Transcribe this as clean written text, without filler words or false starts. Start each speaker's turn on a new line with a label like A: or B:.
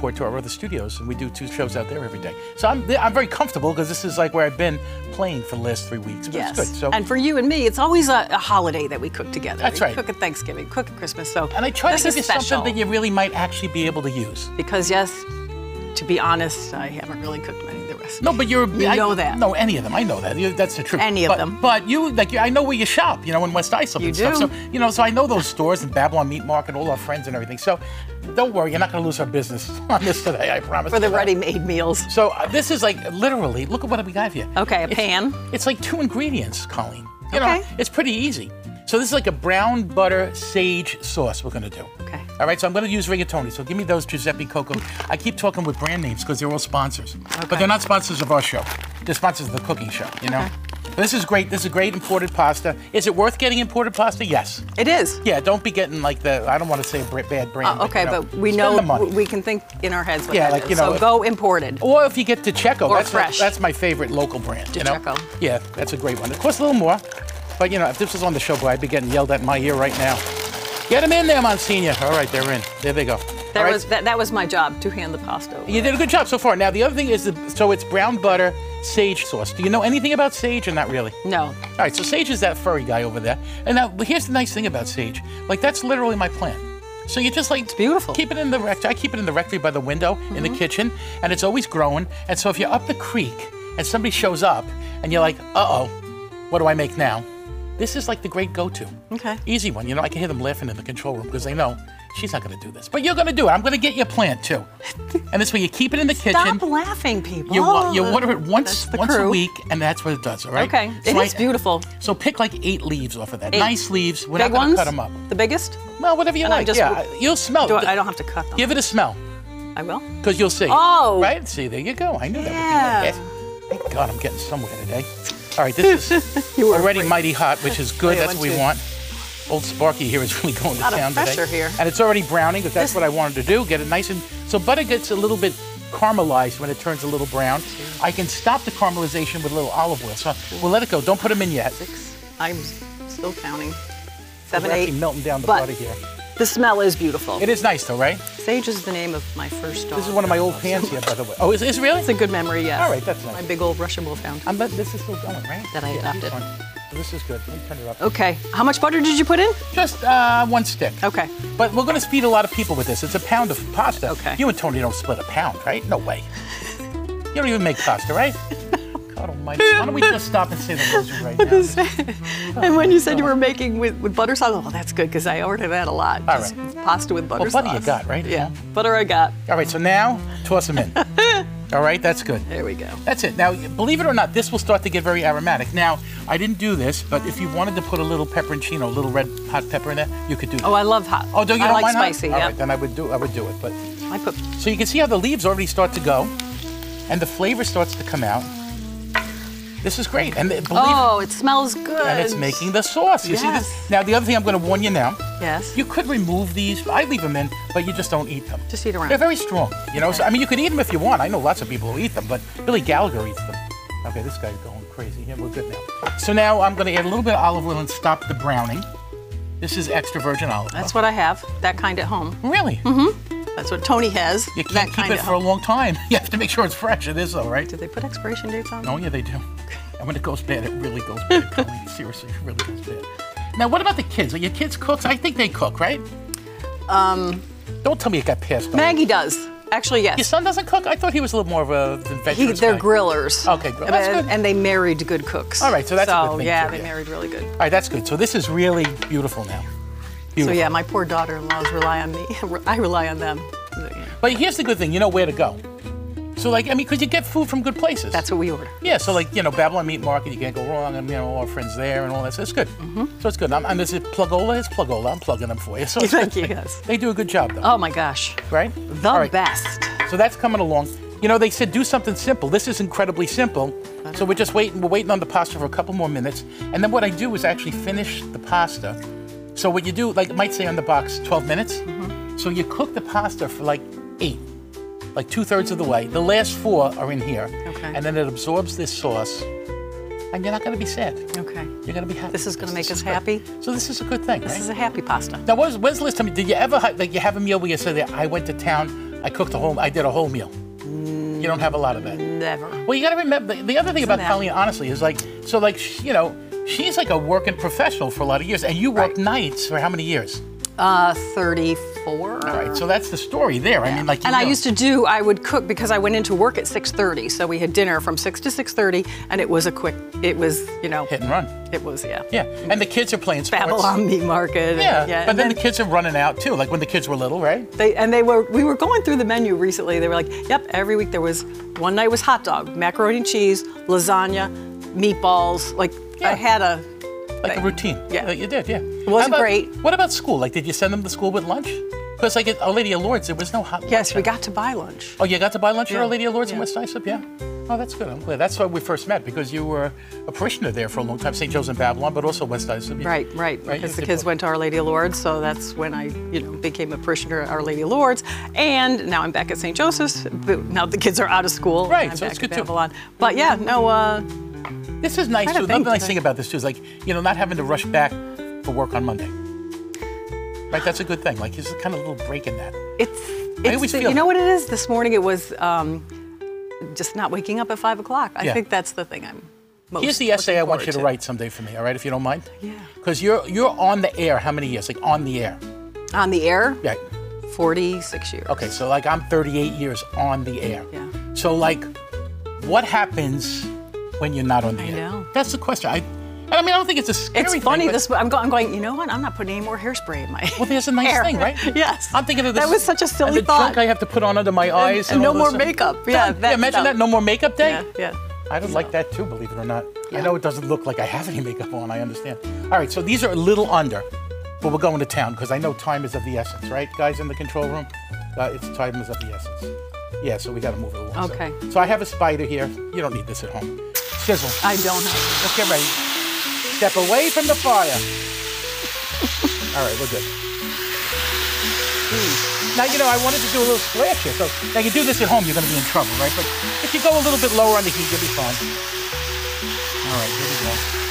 A: Newport to our other studios, and we do 2 shows out there every day. So I'm very comfortable because this is like where I've been playing for the last 3 weeks. But
B: Yes.
A: it's good. So,
B: and for you and me, it's always a holiday that we cook together.
A: That's
B: we
A: right.
B: Cook at Thanksgiving, cook at Christmas. So
A: and I try to
B: this
A: give
B: is
A: you
B: special.
A: something that you really might actually be able to use.
B: Because yes, to be honest, I haven't really cooked many of the recipes.
A: No, but you
B: know that.
A: No, any of them. I know that. That's the truth.
B: Any of them.
A: But you, I know where you shop, in West Islip
B: You
A: and stuff.
B: do.
A: So, so I know those stores and Babylon Meat Market, all our friends and everything. So don't worry, you're not going to lose our business on this today, I promise.
B: For the
A: you that.
B: ready-made meals.
A: So this is like literally, look at what we got here.
B: Okay, a pan.
A: It's like 2 ingredients, Colleen.
B: Okay.
A: It's pretty easy. So this is like a brown butter sage sauce we're going to do.
B: Okay.
A: All right, so I'm going to use rigatoni. So give me those Giuseppe Coco. I keep talking with brand names because they're all sponsors.
B: Okay.
A: But they're not sponsors of our show. They're sponsors of the cooking show,
B: Okay.
A: This is great. This is great imported pasta. Is it worth getting imported pasta? Yes.
B: It is.
A: Yeah, don't be getting like I don't want to say a bad brand.
B: Okay, but we
A: spend
B: know
A: the money.
B: we can think in our heads what
A: Yeah,
B: that
A: like,
B: is.
A: you know,
B: So go imported.
A: Or if you get DiCecco,
B: Or fresh.
A: that's my favorite local brand.
B: DiCecco.
A: Yeah, that's a great one. It costs a little more, but if this was on the show, boy, I'd be getting yelled at in my ear right now. Get them in there, Monsignor. All right, they're in. There they go.
B: That was my job, to hand the pasta over.
A: You did a good job so far. Now the other thing is, so it's brown butter sage sauce. Do you know anything about sage or not really?
B: No.
A: All right, so Sage is that furry guy over there. And now here's the nice thing about Sage. Like that's literally my plant. So you just it's
B: beautiful.
A: Keep it in the rectory. I keep it in the rectory by the window in the kitchen, and it's always growing. And so if you're up the creek and somebody shows up and you're like, uh-oh, what do I make now? This is like the great go-to.
B: Okay.
A: Easy one. I can hear them laughing in the control room because they know she's not going to do this. But you're going to do it. I'm going to get you a plant too. And this way you keep it in the kitchen.
B: Stop laughing, people.
A: You water it once a week, and that's what it does, all right?
B: Okay.
A: So
B: It is beautiful.
A: So pick like 8 leaves off of that.
B: 8.
A: Nice leaves. We're
B: Big
A: not going to
B: ones?
A: cut them up.
B: The biggest?
A: Well, whatever you
B: And I
A: like.
B: just-
A: Yeah, you'll smell it.
B: I don't have to cut them.
A: Give it a smell,
B: I will.
A: because you'll see.
B: Oh.
A: Right? See, there you go. I knew that
B: Yeah.
A: would be like that. Thank God I'm getting somewhere today. All right, this is
B: You were
A: already
B: afraid.
A: mighty hot, which is good.
B: Oh, yeah,
A: That's what we
B: one, two.
A: want. Old Sparky here is really going to
B: Lot of
A: town
B: pressure
A: today.
B: here.
A: And it's already browning, because that's what I wanted to do. Get it nice and... So butter gets a little bit caramelized when it turns a little brown. I can stop the caramelization with a little olive oil. So we'll let it go. Don't put them in yet.
B: 6. I'm still counting.
A: We're
B: 7,
A: actually
B: 8.
A: melting down the
B: But-
A: butter here.
B: The smell is beautiful.
A: It is nice though, right?
B: Sage is the name of my first dog.
A: This is one of my old pans here, by the way. Oh, is it really?
B: It's a good memory, yes.
A: All right, that's nice.
B: My big old Russian Wolfhound.
A: This is still going, right?
B: That I
A: Yeah, keep
B: adopted.
A: going. So this is good. Let me turn it up.
B: Okay. How much butter did you put in?
A: Just 1 stick.
B: Okay.
A: But we're going to feed a lot of people with this. It's a pound of pasta.
B: Okay.
A: You and Tony don't split a pound, right? No way. You don't even make pasta, right? God almighty. Why don't we just stop and say the rosary right now?
B: And when you said you were making with butter sauce, oh, that's good, because I order that a lot.
A: All
B: Just
A: right.
B: Pasta with butter
A: Well,
B: sauce.
A: butter you got, right?
B: Yeah. Butter I got.
A: All right, so now toss them in. All right, that's good.
B: There we go.
A: That's it. Now, believe it or not, this will start to get very aromatic. Now, I didn't do this, but if you wanted to put a little pepperoncino, a little red hot pepper in there, you could do that.
B: Oh, I love hot.
A: Oh, don't you
B: I
A: don't
B: like
A: mind
B: spicy,
A: hot?
B: yeah.
A: All right, then I would do it. But
B: I put
A: so you can see how the leaves already start to go, and the flavor starts to come out. This is great, and
B: Oh, it smells good.
A: and it's making the sauce. You see
B: Yes.
A: this? Now, the other thing I'm going to warn you now.
B: Yes.
A: You could remove these. I leave them in, but you just don't eat them.
B: Just eat around.
A: They're very strong, So, I mean, you could eat them if you want. I know lots of people who eat them, but Billy Gallagher eats them. Okay, this guy's going crazy. Yeah, we're good now. So now I'm going to add a little bit of olive oil and stop the browning. This is extra virgin olive oil.
B: That's what I have. That kind at home.
A: Really?
B: That's what Tony has.
A: You
B: that
A: can't keep
B: kind
A: it
B: at
A: for a
B: home.
A: long time. You have to make sure it's fresh. It is, though, right?
B: Do they put expiration dates on?
A: Oh, yeah, they do. And when it goes bad, it really goes bad, Colleen. Seriously, it really goes bad. Now, what about the kids? Are your kids cooks? I think they cook, right? Don't tell me it got passed on.
B: Maggie does. Actually, yes.
A: Your son doesn't cook? I thought he was a little more of a adventurous
B: They're
A: guy.
B: grillers.
A: Okay, that's good.
B: And they married good cooks.
A: All right, so that's a good thing,
B: yeah,
A: too,
B: they
A: yeah.
B: married really good.
A: All right, that's good. So this is really beautiful now.
B: So
A: Beautiful.
B: yeah, my poor daughter-in-laws rely on me. I rely on them. Yeah.
A: But here's the good thing. You know where to go. So, because you get food from good places.
B: That's what we order.
A: Yeah, so Babylon Meat Market, you can't go wrong, and all our friends there and all that. So it's good. So it's good. And this is Plugola. It's Plugola. I'm plugging them for you. So it's
B: Thank
A: good.
B: you, yes.
A: They do a good job, though.
B: Oh my gosh.
A: Right?
B: The
A: All right.
B: best.
A: So that's coming along. They said do something simple. This is incredibly simple. So we're just waiting. We're waiting on the pasta for a couple more minutes. And then what I do is actually finish the pasta. So what you do, like it might say on the box, 12 minutes. So you cook the pasta for like 8, like 2/3 of the way. The last 4 are in here.
B: Okay.
A: And then it absorbs this sauce. And you're not going to be sad.
B: Okay.
A: You're going to be happy.
B: This is going to make us
A: good.
B: happy.
A: So this is a good thing,
B: This
A: right?
B: is a happy pasta.
A: Now, when's the last time, did you ever you have a meal where you say that I went to town, I did a whole meal. You don't have a lot of that.
B: Never.
A: Well, you got to remember, the other thing about Colleen, honestly, is like, so like, she's like a working professional for a lot of years, and you worked nights for how many years?
B: 34.
A: All right, so that's the story there. I mean, like,
B: and I would cook because I went into work at 6:30, so we had dinner from 6 to 6:30, and it was
A: hit and run.
B: It was,
A: Yeah, and the kids are playing sports.
B: Babylon Meat Market.
A: Yeah, but then the kids are running out too, like when the kids were little, right?
B: We were going through the menu recently. They were like, yep, every week there was, one night was hot dog, macaroni and cheese, lasagna, meatballs. Like, I had a
A: routine.
B: Yeah.
A: You did, yeah.
B: It wasn't great.
A: What about school? Like, did you send them to school with lunch? Because like at Our Lady of Lourdes, there was no hot lunch.
B: Yes, we got to buy lunch.
A: Oh, you got to buy lunch at
B: Yeah.
A: Our Lady of Lourdes in
B: Yeah.
A: West Islip? Yeah. Oh, that's good. I'm glad. That's why we first met, because you were a parishioner there for a long time, St. Joe's in Babylon, but also West Islip.
B: Right. Because the kids went to Our Lady of Lourdes, so that's when I, became a parishioner at Our Lady of Lourdes. And now I'm back at St. Joseph's. But now the kids are out of school.
A: Right,
B: I'm
A: so
B: back
A: it's good
B: at
A: too.
B: Babylon. But yeah, no.
A: This is nice too. Another nice thing about this too is like, not having to rush back for work on Monday. Right, that's a good thing. Like, there's kind of a little break in that.
B: You know what it is? This morning it was just not waking up at 5 o'clock. I think that's the thing I'm most.
A: Here's the essay I want you to
B: forward
A: write someday for me, all right, if you don't mind?
B: Yeah.
A: Because you're on the air how many years? Like, on the air?
B: On the air?
A: Yeah.
B: 46 years.
A: Okay, so like I'm 38 years on the air.
B: Yeah.
A: So like, what happens when you're not on the air?
B: I know.
A: That's the question. I don't think it's a scary thing.
B: It's funny.
A: but-
B: I'm going. You know what? I'm not putting any more hairspray in my.
A: Well, there's a nice
B: hair.
A: thing, right?
B: Yes.
A: I'm thinking of this.
B: That was such a silly
A: and the
B: thought.
A: junk I have to put on under my eyes.
B: And no
A: all this
B: more
A: stuff.
B: makeup. Yeah.
A: Yeah, imagine that. No more makeup day.
B: Yeah.
A: I would like that too, believe it or not.
B: Yeah.
A: I know it doesn't look like I have any makeup on, I understand. All right, so these are a little under, but we're going to town because I know time is of the essence, right? Guys in the control room, time is of the essence. Yeah, so we got to move it along.
B: Okay.
A: So I have a spider here. You don't need this at home. Sizzle.
B: I don't have.
A: Let's get ready. Step away from the fire. All right, we're good. Now, I wanted to do a little splash here. So now you do this at home, you're going to be in trouble, right? But if you go a little bit lower on the heat, you'll be fine. All right, here we go.